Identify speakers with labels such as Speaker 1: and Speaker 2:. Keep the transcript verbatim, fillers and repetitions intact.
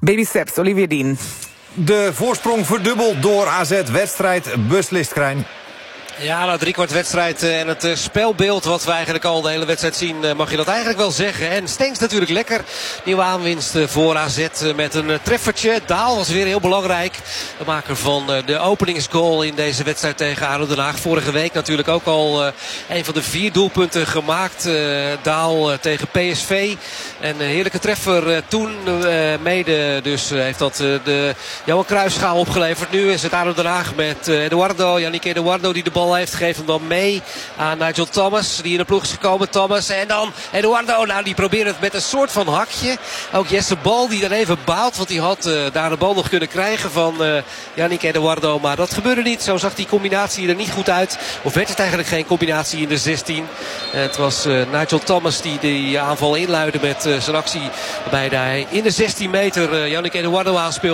Speaker 1: Baby steps, Olivia Dean.
Speaker 2: De voorsprong verdubbeld door A Z. Wedstrijd beslist, Krijn.
Speaker 3: Ja, na driekwart wedstrijd en het spelbeeld wat we eigenlijk al de hele wedstrijd zien, mag je dat eigenlijk wel zeggen. En Stenks natuurlijk lekker. Nieuwe aanwinst voor A Z met een treffertje. Daal was weer heel belangrijk. De maker van de openingsgoal in deze wedstrijd tegen A D O Den Haag. Vorige week natuurlijk ook al een van de vier doelpunten gemaakt. Daal tegen P S V. En een heerlijke treffer toen mede. Dus heeft dat de Johan Cruijffschaal opgeleverd. Nu is het A D O Den Haag met Eduardo, Yannick Eduardo die de bal heeft, geeft hem dan mee aan Nigel Thomas, die in de ploeg is gekomen. Thomas en dan Eduardo, nou die probeert het met een soort van hakje. Ook Jesse Bal die dan even baalt, want die had uh, daar de bal nog kunnen krijgen van uh, Yannick Eduardo, maar dat gebeurde niet. Zo zag die combinatie er niet goed uit, of werd het eigenlijk geen combinatie in de zestien. Het was uh, Nigel Thomas die die aanval inluidde met uh, zijn actie, waarbij hij in de zestien meter uh, Yannick Eduardo aanspeelde.